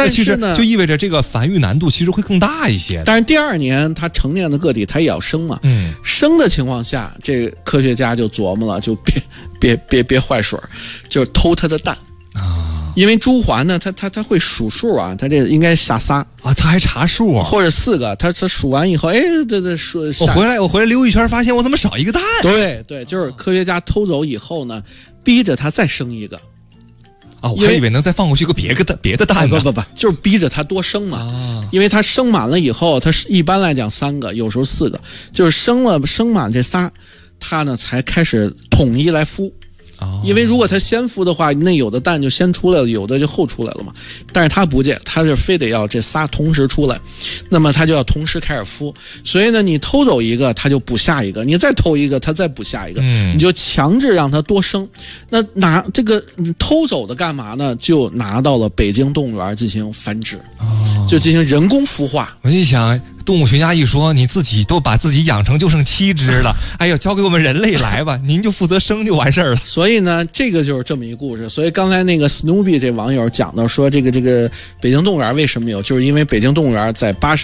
但是呢， 就意味着这个繁育难度其实会更大一些。 但是第2年它成年的个体它也要生嘛，生的情况下，这科学家就琢磨了，就别坏水，就是偷它的蛋啊。因为朱鹮呢，它会数数啊，它这应该下仨啊，它还查数啊， 或者4个，它数完以后，哎，这数。 我回来溜一圈，发现我怎么少一个蛋？ 对，就是科学家偷走以后呢，逼着它再生一个。 啊，我还以为能再放过去个别的蛋呢。 不，就是逼着它多生嘛。因为它生满了以后，它一般来讲3个，有时候4个，就是生满这仨，它呢才开始统一来孵。因为如果它先孵的话，那有的蛋就先出来了，有的就后出来了嘛。但是它不介，它是非得要这仨同时出来，那么它就要同时开始孵。所以呢，你偷走一个，它就补下一个；你再偷一个，它再补下一个。你就强制让它多生。那拿这个偷走的干嘛呢？就拿到了北京动物园进行繁殖，就进行人工孵化。 我一想，动物学家一说，你自己都把自己养成就剩7只了，哎呀，交给我们人类来吧，您就负责生就完事儿了。 所以呢，这个就是这么一个故事。所以刚才那个 Snoopy 这网友讲到说，这个北京动物园为什么有，就是因为北京动物园在80